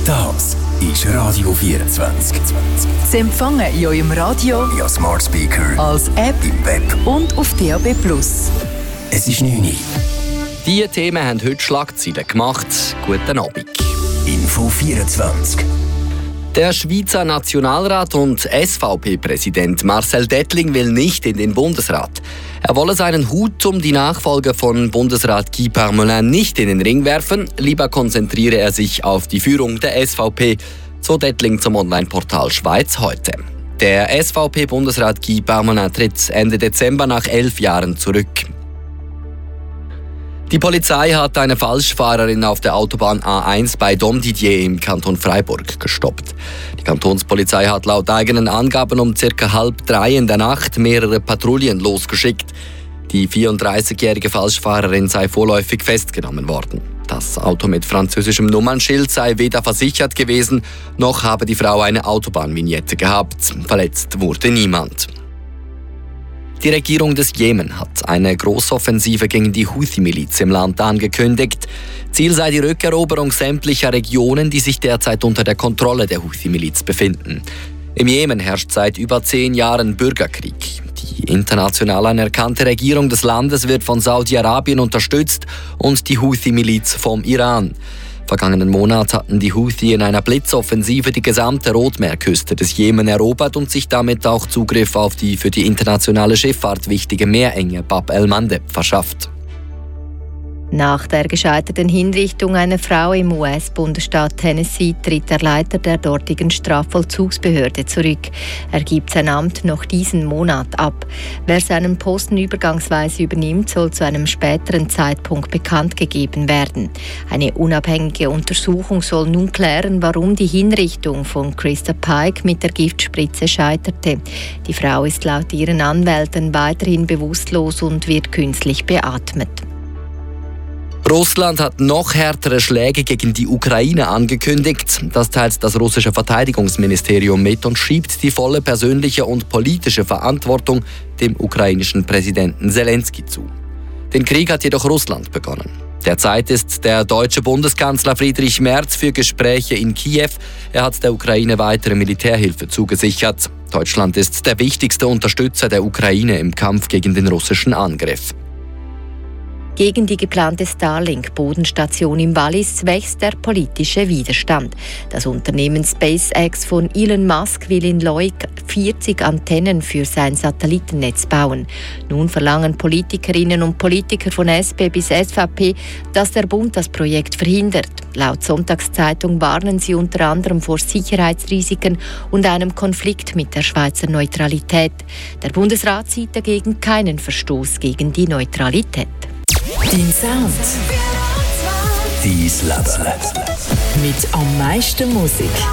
Das ist Radio 24. Sie empfangen in eurem Radio, via Smart Speaker, als App im Web und auf DAB+. Es ist 9 Uhr. Diese Themen haben heute Schlagzeilen gemacht. Guten Abend. Info 24. Der Schweizer Nationalrat und SVP-Präsident Marcel Dettling will nicht in den Bundesrat. Er wolle seinen Hut um die Nachfolge von Bundesrat Guy Parmelin nicht in den Ring werfen. Lieber konzentriere er sich auf die Führung der SVP, so Dettling zum Online-Portal Schweiz heute. Der SVP-Bundesrat Guy Parmelin tritt Ende Dezember nach 11 Jahren zurück. Die Polizei hat eine Falschfahrerin auf der Autobahn A1 bei Domdidier im Kanton Freiburg gestoppt. Die Kantonspolizei hat laut eigenen Angaben um ca. 2:30 in der Nacht mehrere Patrouillen losgeschickt. Die 34-jährige Falschfahrerin sei vorläufig festgenommen worden. Das Auto mit französischem Nummernschild sei weder versichert gewesen, noch habe die Frau eine Autobahnvignette gehabt. Verletzt wurde niemand. Die Regierung des Jemen hat eine Grossoffensive gegen die Houthi-Miliz im Land angekündigt. Ziel sei die Rückeroberung sämtlicher Regionen, die sich derzeit unter der Kontrolle der Houthi-Miliz befinden. Im Jemen herrscht seit über 10 Jahren Bürgerkrieg. Die international anerkannte Regierung des Landes wird von Saudi-Arabien unterstützt und die Houthi-Miliz vom Iran. Vergangenen Monat hatten die Houthi in einer Blitzoffensive die gesamte Rotmeerküste des Jemen erobert und sich damit auch Zugriff auf die für die internationale Schifffahrt wichtige Meerenge Bab el-Mandeb verschafft. Nach der gescheiterten Hinrichtung einer Frau im US-Bundesstaat Tennessee tritt der Leiter der dortigen Strafvollzugsbehörde zurück. Er gibt sein Amt noch diesen Monat ab. Wer seinen Posten übergangsweise übernimmt, soll zu einem späteren Zeitpunkt bekannt gegeben werden. Eine unabhängige Untersuchung soll nun klären, warum die Hinrichtung von Krista Pike mit der Giftspritze scheiterte. Die Frau ist laut ihren Anwälten weiterhin bewusstlos und wird künstlich beatmet. Russland hat noch härtere Schläge gegen die Ukraine angekündigt. Das teilt das russische Verteidigungsministerium mit und schiebt die volle persönliche und politische Verantwortung dem ukrainischen Präsidenten Zelensky zu. Den Krieg hat jedoch Russland begonnen. Derzeit ist der deutsche Bundeskanzler Friedrich Merz für Gespräche in Kiew. Er hat der Ukraine weitere Militärhilfe zugesichert. Deutschland ist der wichtigste Unterstützer der Ukraine im Kampf gegen den russischen Angriff. Gegen die geplante Starlink-Bodenstation im Wallis wächst der politische Widerstand. Das Unternehmen SpaceX von Elon Musk will in Leuk 40 Antennen für sein Satellitennetz bauen. Nun verlangen Politikerinnen und Politiker von SP bis SVP, dass der Bund das Projekt verhindert. Laut Sonntagszeitung warnen sie unter anderem vor Sicherheitsrisiken und einem Konflikt mit der Schweizer Neutralität. Der Bundesrat sieht dagegen keinen Verstoß gegen die Neutralität. Dein Sound. Dein Leben. Mit am meisten Musik.